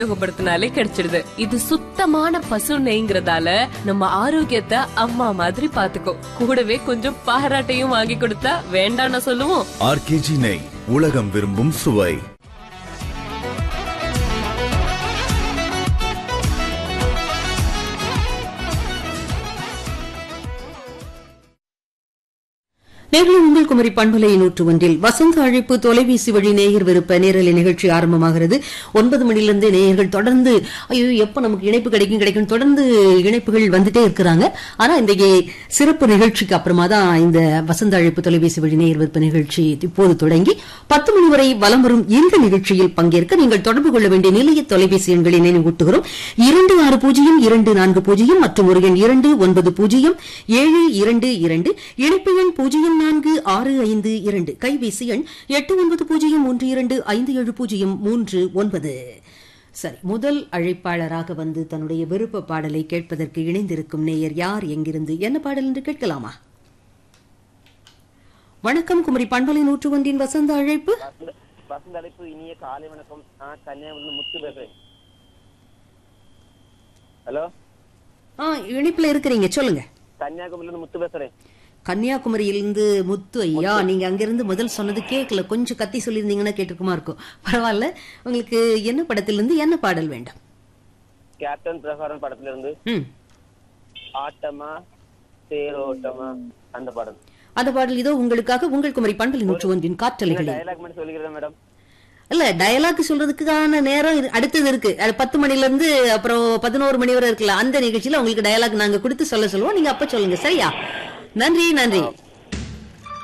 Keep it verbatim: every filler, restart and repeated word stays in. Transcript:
உபயோகப்படுத்தினாலே கிடைச்சிடுது. இது சுத்தமான பசு நெய்ங்கிறதால நம்ம ஆரோக்கியத்தை அம்மா மாதிரி பாத்துக்கோ. கூடவே கொஞ்சம் பாராட்டையும் வாங்கி கொடுத்தா வேண்டாம்னு சொல்லுவோம். ஆர்கேஜி நெய், உலகம் விரும்பும் சுவை. நேரில் உங்கள் குமரி பண்பலை நூற்று ஒன்றில் வசந்த அழைப்பு தொலைபேசி வழி நேயர் விருப்ப நேரலை நிகழ்ச்சி ஆரம்பமாகிறது. ஒன்பது மணிலிருந்து நேயர்கள் தொடர்ந்து ஐயோ எப்ப நமக்கு இணைப்பு கிடைக்கும் கிடைக்கும் தொடர்ந்து இணைப்புகள் வந்துட்டே இருக்கிறாங்க. ஆனா இந்த சிறப்பு நிகழ்ச்சிக்கு அப்புறமா தான் இந்த வசந்த அழைப்பு தொலைபேசி வழி நேயர் விருப்ப நிகழ்ச்சி இப்போது தொடங்கி பத்து மணி வரை வலம் வரும் இந்த நிகழ்ச்சியில் பங்கேற்க நீங்கள் தொடர்பு கொள்ள வேண்டிய நிலைய தொலைபேசி எண்களை நினைவூட்டுகிறோம். இரண்டு ஆறு பூஜ்ஜியம் இரண்டு நான்கு பூஜ்ஜியம் மற்றும் ஒரு எண் இரண்டு ஒன்பது பூஜ்ஜியம் ஏழு இரண்டு இரண்டு இணைப்பு எண் பூஜ்ஜியம் நான்கு ஆறு ஐந்து இரண்டு கைபேசி எண் எட்டு ஒன்பது பூஜ்ஜியம் ஒன்று இரண்டு ஐந்து ஏழு பூஜ்ஜியம் மூன்று ஒன்பது. சரி, முதல் அழைப்பாளராக வந்து தன்னுடைய விருப்ப பாடலை கேட்பதற்கு இணைந்திருக்கும் நேயர் யார், எங்கிருந்து, என்ன பாடல் என்று கேட்கலாமா? வணக்கம், குமரி பண்பலை நூற்று ஒன்றின் வசந்த அழைப்பு. வசந்த அழைப்பு இனிய காலை வணக்கம். நான் கன்னியாகுமரி முத்து பேசுறேன். ஹலோ, ஆ இணைப்புல இருக்கிறீங்க, சொல்லுங்க. கன்னியாகுமரியிலிருந்து முத்து பேசுறேன். கன்னியாகுமரியிலிருந்து முத்து ஐயா, நீங்க அங்கிருந்து முதல் சொன்னது கேட்கல, கொஞ்சம் கத்தி சொல்லியிருந்தீங்கன்னா கேட்டுக்குமா இருக்கும். பரவாயில்ல. உங்களுக்கு என்ன படத்திலிருந்து என்ன பாடல் வேண்டும்? கேப்டன் பிரகாரன் படத்திலிருந்து ஆட்டமா தேரோட்டமா அந்த பாடல். அந்த பாடல் இதோ உங்களுக்காக. உங்கள் குமரி பண்பலை நூற்று ஒன்றின் காற்றலைகளில் டயலாக் மட்டும் சொல்லிக்கிறேன் மேடம். இல்ல, டயலாக் சொல்றதுக்கான நேரம் அடுத்தது இருக்கு. பத்து மணில இருந்து அப்புறம் பதினோரு மணி வரை இருக்குல்ல, அந்த நிகழ்ச்சியில உங்களுக்கு டயலாக் நாங்க கொடுத்து சொல்ல சொல்லுவோம். நீங்க அப்ப சொல்லுங்க, சரியா? நன்றி நன்றி.